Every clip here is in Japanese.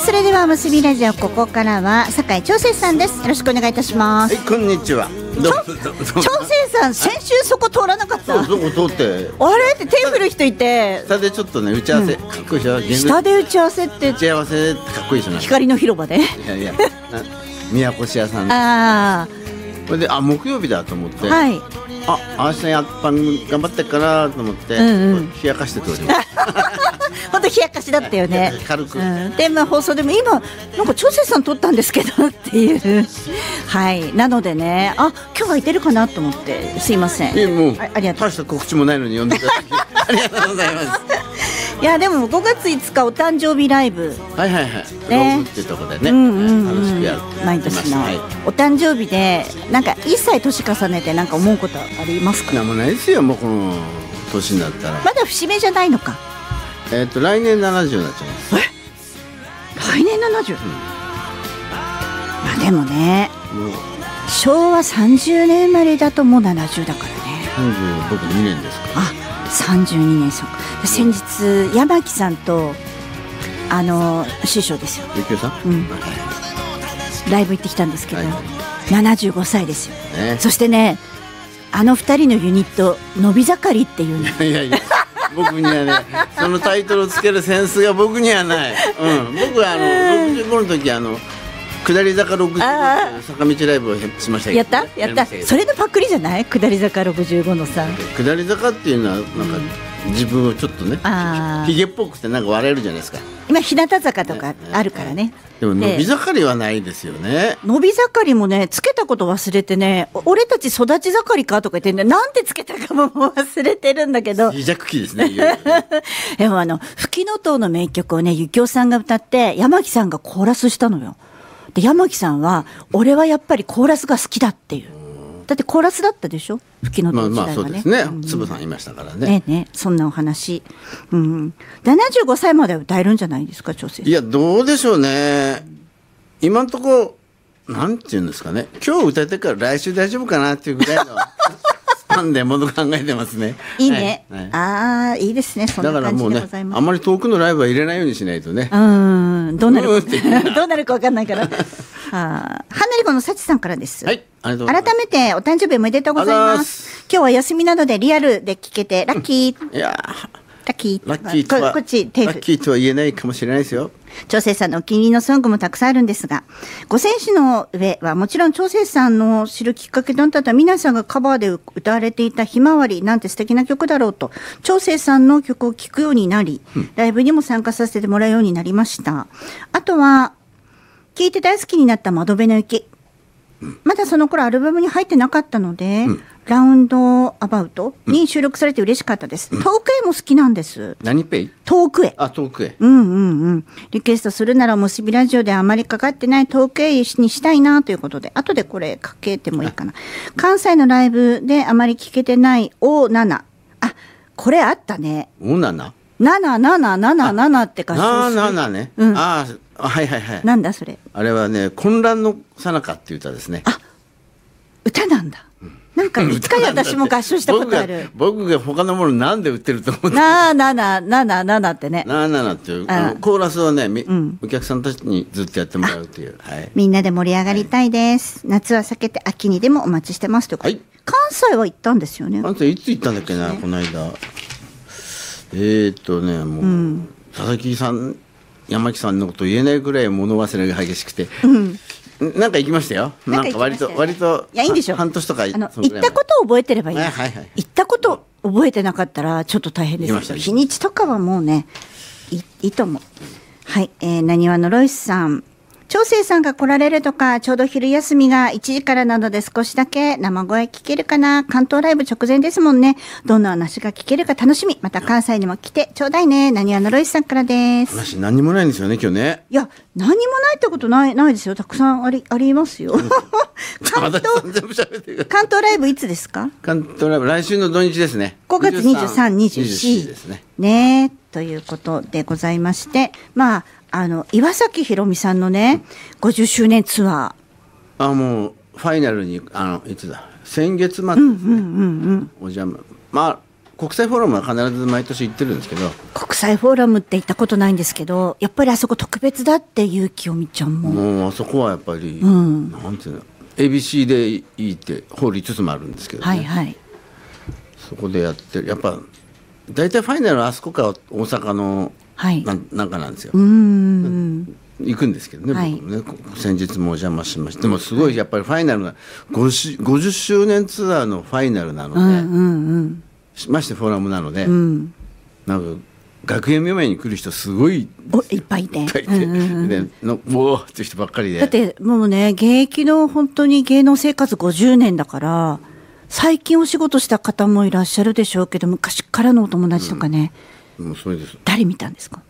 それでは結びラジオ、ここからは酒井長生さんです。よろしくお願いいたします。 はい、こんにちは。 長生さん、先週そこ通らなかった？ そこ通ってあれって手振る人いて、 下でちょっとね打ち合わせ、かっこいいでしょ。 下で打ち合わせって打ち合わせってかっこいいでしょ。 光の広場で。 いやいや宮古市屋さんで。 ああ、 これで木曜日だと思って、 はい、 明日やっぱ頑張ってっかなと思って、冷やかして通ります。 本当冷やかしだったよね。 軽く、 で、放送でも今なんか長生さん撮ったんですけどっていうはい、なのでね、今日空いてるかなと思ってすいません。 もうありがとう。 大した告知もないのに呼んでください。ありがとうございます。 いやでも5月5日お誕生日ライブ、 はいはいはい、 ね、 ローブっていうところでね、楽しくやる毎年の、 はい、 お誕生日でなんか1歳年重ねてなんか思うことありますか？ なんもないですよ、もうこの年になったら。 まだ節目じゃないのか。 来年70になっちゃいます。 来年70、まあでもね、昭和30年生まれだともう70だからね。 僕2年ですか。 32年。そうか。先日山木さんと師匠ですよ、 ゆきおさん、 ライブ行ってきたんですけど、75歳ですよ、そしてね、2人のユニット伸び盛りっていうね。 いやいや僕にはね、そのタイトルをつけるセンスが僕にはない。僕は65の時下り坂65の坂道ライブをしましたけど、 やったそれのパクリじゃない？下り坂65のさ、 下り坂っていうのはなんか、自分をちょっとねひげっぽくてなんか笑えるじゃないですか。 今日向坂とかあるからね。 でも伸び盛りはないですよね。伸び盛りもね、つけたこと忘れてね、俺たち育ち盛りかとか言ってね、なんてつけたかも忘れてるんだけど。 微弱期ですね。 でもフキノトウの名曲をね、ゆきおさんが歌って山木さんがコーラスしたのよ。で山木さんは俺はやっぱりコーラスが好きだっていう。だってコーラスだったでしょ、フキノトウ時代はね。 そうですね、粒さんいましたからね。 そんなお話、75歳まで歌えるんじゃないですか、長生。 いや、どうでしょうね。今のところなんていうんですかね、今日歌ってから来週大丈夫かなっていうぐらいのスパンでもの考えてますね。 いいね、いいですね。そんな感じでございます。 だからもうね、あんまり遠くのライブは入れないようにしないとね。 どうなるか分かんないからはなりこの幸さんからです。 はい、改めてお誕生日おめでとうございます。今日は休みなどでリアルで聞けてラッキー。 いやラッキーとは、 こっちテープ。 ラッキーとは言えないかもしれないですよ。 長生さんのお気に入りのソングもたくさんあるんですが、五戦士の上はもちろん長生さんの知るきっかけとなった皆さんがカバーで歌われていたひまわりなんて素敵な曲だろうと、長生さんの曲を聴くようになり、ライブにも参加させてもらうようになりました。あとは聴いて大好きになった窓辺の雪、まだその頃アルバムに入ってなかったので、ラウンドアバウトに収録されて嬉しかったです。遠くへも好きなんです。 何ペイ？ 遠くへ。 遠くへ。 リクエストするなら結びラジオであまりかかってない遠くへにしたいなということで、後でこれかけてもいいかな。関西のライブであまり聞けてないO7。これあったね。 O7？ 7777って歌唱する。 77ね。はいはいはい。 なんだそれ。 あれはね、混乱の最中っていう歌ですね。 歌なんだ。なんか一回私も合唱したことある。 僕が他のものなんで売ってると思って。 77ってね。 77っていうコーラスをね、お客さんたちにずっとやってもらうっていう。 みんなで盛り上がりたいです。夏は避けて秋にでもお待ちしてますということ。関西は行ったんですよね。 関西いつ行ったんだっけな、この間。もう佐々木さん、山木さんのこと言えないぐらい物忘れが激しくて。なんか行きましたよ。なんか割といや、いいんでしょ。 半年とか行ったことを覚えてればいい。行ったこと覚えてなかったらちょっと大変ですけど、日にちとかはもうね、いいと思う。はい、なにわのロイスさん。長生さんが来られるとか、ちょうど昼休みが1時からなので少しだけ生声聞けるかな。関東ライブ直前ですもんね。どんな話が聞けるか楽しみ。また関西にも来てちょうだいね。なにわのロイスさんからです。 話何にもないんですよね、今日ね。 いや、何にもないってことないですよ。たくさんありますよ。関東ライブいつですか？ 関東ライブ来週の土日ですね。 5月23、24 ですね。 ね、ということでございまして、岩崎宏美さんのね、50周年ツアー。もうファイナルにいつだ、先月末ですね。お邪魔。 国際フォーラムは必ず毎年行ってるんですけど。 国際フォーラムって行ったことないんですけど、やっぱりあそこ特別だっていう清美ちゃんも。 もうあそこはやっぱり、なんていうの、ABC でいいってホール5つもあるんですけどね、 はいはい、 そこでやってる。やっぱ大体ファイナルはあそこか大阪のなんかなんですよ。行くんですけどね、はい、僕もね先日もお邪魔しました。でもすごいやっぱりファイナルが50周年ツアーのファイナルなので、ましてフォーラムなので、なんか学園名に来る人すごいいっぱいいて、 でのおーっていう人ばっかりで。 だってもうね、現役の本当に芸能生活50年だから、最近お仕事した方もいらっしゃるでしょうけど、昔からのお友達とかね、 もうそれです。 誰見たんですか？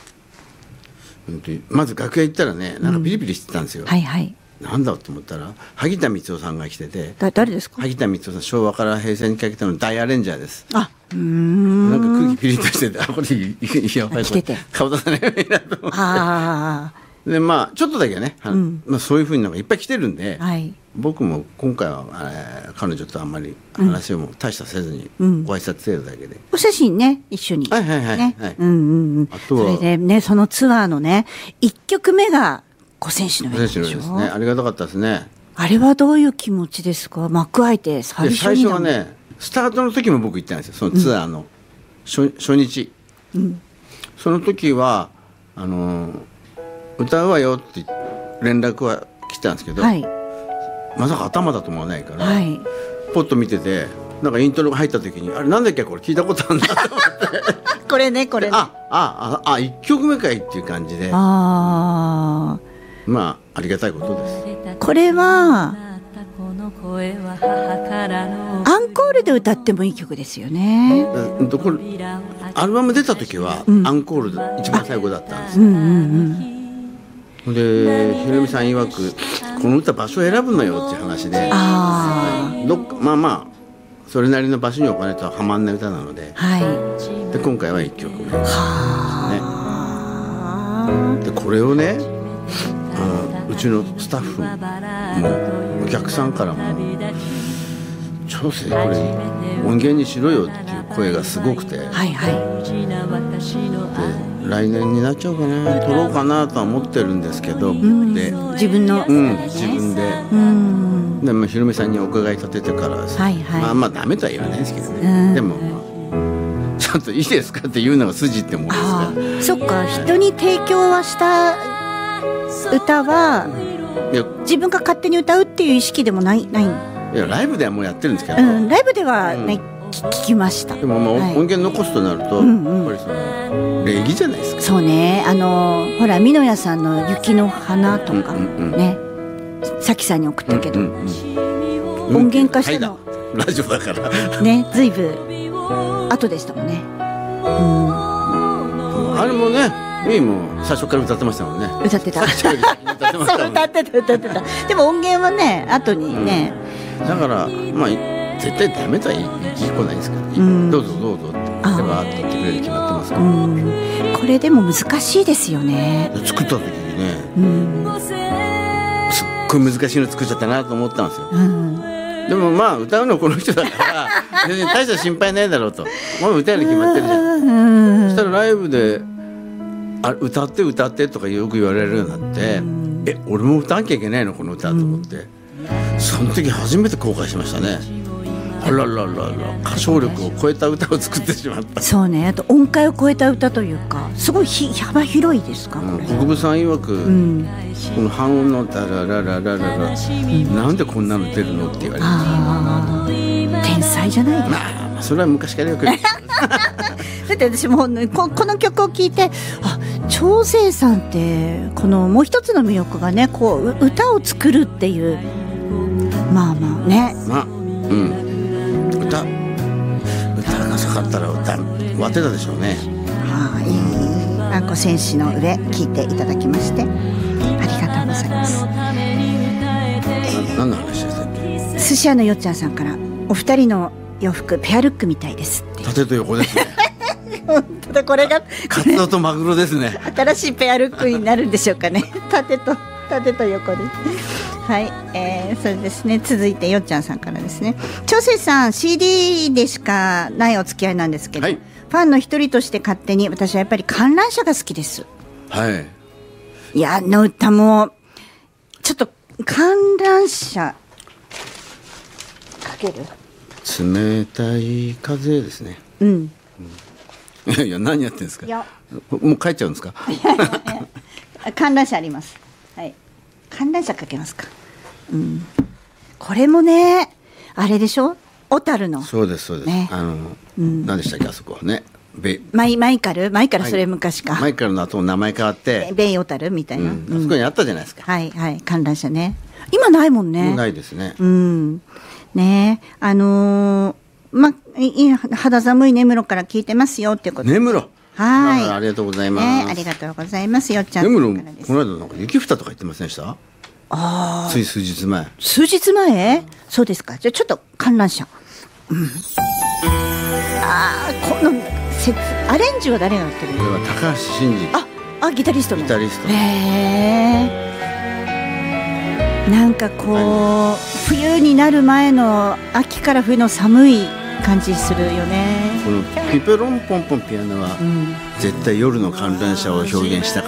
まず楽屋行ったらね、なんかピリピリしてたんですよ。 はいはい。 なんだと思ったら萩田光夫さんが来てて。 誰ですか？ 萩田光夫さん、昭和から平成にかけての大アレンジャーです。 あ、 なんか空気ピリッとしてて、これやばい、 来てて顔出さないなと思って。でちょっとだけね、そういうふうになんかいっぱい来てるんで、僕も今回は彼女とあんまり話をも大したせずに、ご挨拶程度だけで。 お写真ね、一緒に。 はいはいはい。 あとはそれでね、そのツアーのね、1曲目が五線紙の上でしょ。 ですね。ありがたかったですね。 あれはどういう気持ちですか？幕開いて最初はね、スタートの時も僕行ったんですよ。そのツアーの初日。その時は歌うわよって連絡は来たんですけど、まさか頭だと思わないから、ポッと見てて、なんかイントロが入った時に、あれなんだっけ、これ聞いたことあるなと思ってこれね 1曲目かいっていう感じで、ありがたいことです。 これはアンコールで歌ってもいい曲ですよね。 これアルバム出た時はアンコールで一番最後だったんです。でひろみさん曰く、この歌場所を選ぶのよっていう話で、それなりの場所に置かないとはまんない歌なので、で今回は1曲目ですね。でこれをね、うちのスタッフもお客さんからも「長生これ音源にしろよ」っていう声がすごくて、で来年になっちゃうかな、撮ろうかなとは思ってるんですけど、で自分の、 自分で、でひろみさんにお伺い立ててからですね、ダメとは言わないですけどね、でもちょっといいですかっていうのが筋ってもんですから。 そっか、人に提供はした歌は自分が勝手に歌うっていう意識でもない。いやライブではもうやってるんですけど、 ライブではね、聞きました。 でも音源残すとなると、やっぱりその礼儀じゃないですか。 そうね、ほら美濃屋さんの雪の花とかね、さきさんに送ったけど、音源化したのラジオだからね、ずいぶん後でしたもんね。 あれもね、ミーも最初から歌ってましたもんね。 歌ってた。歌ってた。でも音源はね、後にね。 だから絶対ダメとは言いこないですから、どうぞどうぞって言ってバーって言ってくれる決まってますから。 これでも難しいですよね。 作った時にね、すっごい難しいの作っちゃったなと思ったんですよ。でも歌うのこの人だから別に大した心配ないだろうと、もう歌えるの決まってるじゃん。そしたらライブで歌ってとかよく言われるようになって、俺も歌わなきゃいけないのこの歌と思って、その時初めて後悔しましたね。あらららら、歌唱力を超えた歌を作ってしまった。 そうね、あと音階を超えた歌というか、すごい幅広いですか。 国分さん曰く、この半音のダララララララ、なんでこんなの出るのって言われて、 天才じゃないですか。 それは昔からよく言ってだって私もこの曲を聴いて、長生さんってこのもう一つの魅力がね、こう歌を作るっていう、ね、 歌がさかったら終わってたでしょうね。 五線紙の上聴いていただきましてありがとうございます。 何の話でしたっけ？ 寿司屋のよっちゃんさんから、お二人の洋服ペアルックみたいですって。 縦と横ですね。 本当だ、これがカツオとマグロですね。 新しいペアルックになるんでしょうかね。縦と横ではい、それですね。続いてよっちゃんさんからですね。長生さん CD でしかないお付き合いなんですけど、 はい、 ファンの一人として勝手に私はやっぱり観覧車が好きです。 はい。 いや、あの歌もちょっと観覧車かける冷たい風ですね。 うん。 いやいや、何やってんですか。 いや、 もう帰っちゃうんですか。 観覧車あります。はい。観覧車かけますか。うん。これもね、あれでしょ。小樽の。 そうですそうです。 ね、 何でしたっけ、あそこはね。 マイカルそれ昔か。 マイカルの後名前変わってベイ小樽みたいな、 あそこにあったじゃないですか。 はいはい、観覧車ね。今ないもんね。 ないですね。 ね、肌寒い根室から聞いてますよっていうことで。 根室。 はい、 ありがとうございます。 ね、ありがとうございますよっちゃん。 根室この間なんか雪降ったとか言ってませんでした？つい数日前。 数日前？そうですか。じゃあちょっと観覧車。このアレンジは誰がやってるの？ これは高橋真二。 ギタリストの。 ギタリスト。 なんかこう、冬になる前の秋から冬の寒い感じするよね。 このピペロンポンポンピアノは、絶対夜の観覧車を表現したか